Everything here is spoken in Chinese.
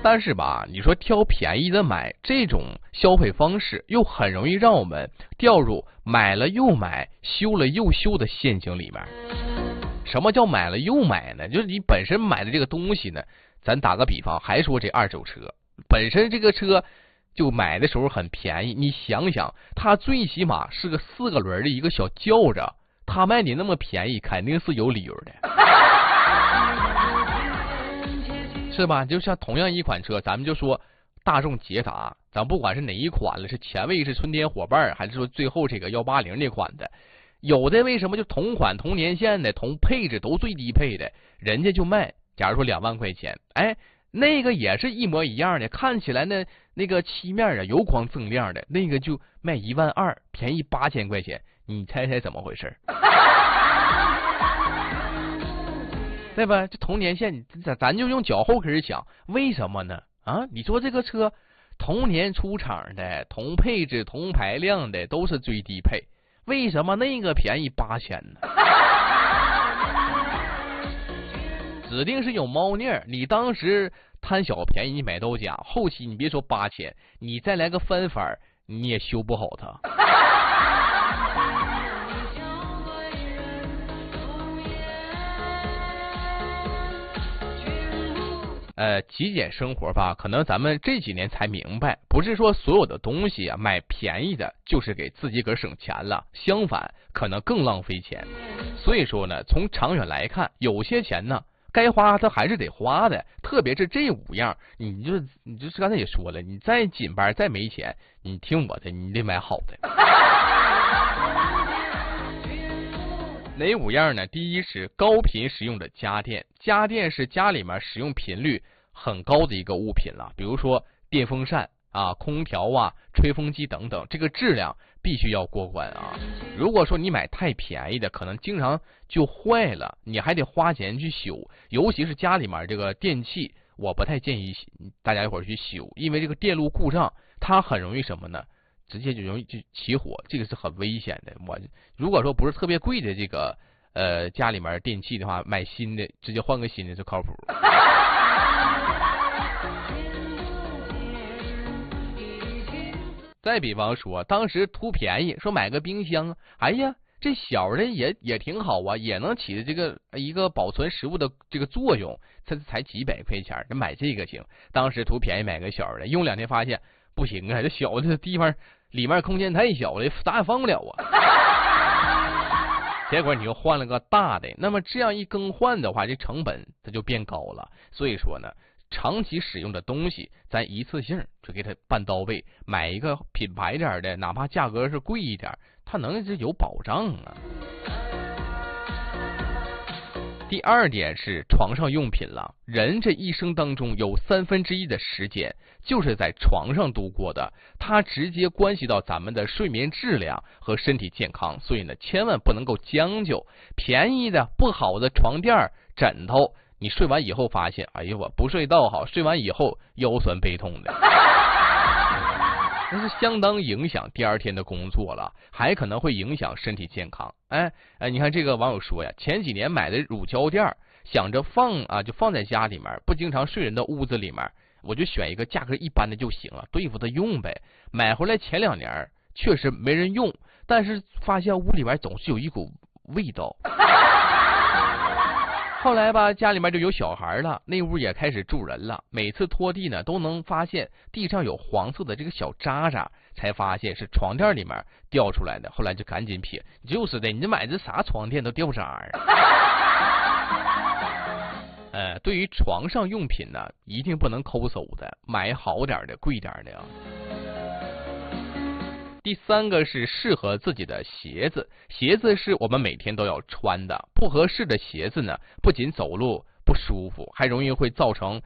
但是吧，你说挑便宜的买，这种消费方式又很容易让我们掉入买了又买、修了又修的陷阱里面。什么叫买了又买呢？就是你本身买的这个东西呢，咱打个比方，还说这二手车，本身这个车就买的时候很便宜，你想想，它最起码是个4个轮的一个小轿子，它卖你那么便宜，肯定是有理由的。是吧？就像同样一款车，咱们就说大众捷达，咱不管是哪一款了，是前卫是春天伙伴，还是说最后这个180那款的，有的为什么就同款同年限的同配置都最低配的，人家就卖，假如说2万块钱，哎，那个也是一模一样的，看起来呢那个漆面啊油光锃亮的，那个就卖1万2，便宜8000块钱，你猜猜怎么回事？对吧？这同年限，咱就用脚后跟想，为什么呢？啊，你说这个车同年出厂的、同配置、同排量的都是最低配，为什么那个便宜8000呢？指定是有猫腻。你当时贪小便宜，你买到家，后期你别说8000，你再来个翻番，你也修不好它。极简生活吧，可能咱们这几年才明白，不是说所有的东西啊买便宜的就是给自己个省钱了，相反可能更浪费钱。所以说呢，从长远来看，有些钱呢该花它还是得花的，特别是这5样，你就是刚才也说了，你再紧巴再没钱，你听我的，你得买好的。哪5样呢？第一是高频使用的家电，家电是家里面使用频率很高的一个物品了，比如说电风扇啊、空调啊、吹风机等等，这个质量必须要过关啊。如果说你买太便宜的，可能经常就坏了，你还得花钱去修，尤其是家里面这个电器，我不太建议大家一会儿去修，因为这个电路故障，它很容易什么呢？直接就容易就起火，这个是很危险的。我如果说不是特别贵的这个家里面电器的话，买新的直接换个新的就靠谱。再比方说，当时图便宜，说买个冰箱，哎呀，这小的也挺好啊，也能起的这个一个保存食物的这个作用，才几百块钱，买这个行。当时图便宜买个小的，用2天发现不行啊，这小的地方里面空间太小了，啥也放不了啊。结果你又换了个大的，那么这样一更换的话，这成本它就变高了。所以说呢，长期使用的东西，咱一次性就给它办到位，买一个品牌点的，哪怕价格是贵一点，它能是有保障啊。第2点是床上用品了，人这一生当中有1/3的时间就是在床上度过的，它直接关系到咱们的睡眠质量和身体健康，所以呢，千万不能够将就。便宜的不好的床垫、枕头，你睡完以后发现，哎呦我不睡倒好，睡完以后腰酸背痛的。那是相当影响第2天的工作了，还可能会影响身体健康。你看这个网友说呀，前几年买的乳胶垫，想着就放在家里面，不经常睡人的屋子里面，我就选一个价格一般的就行了，对付它用呗。买回来前2年确实没人用，但是发现屋里面总是有一股味道。后来吧，家里面就有小孩了，那屋也开始住人了。每次拖地呢，都能发现地上有黄色的这个小渣渣，才发现是床垫里面掉出来的。后来就赶紧撇，就是的，你这买这啥床垫都掉渣啊。对于床上用品呢，一定不能抠搜的，买好点的、贵点的啊。第3个是适合自己的鞋子，鞋子是我们每天都要穿的，不合适的鞋子呢，不仅走路不舒服，还容易会造成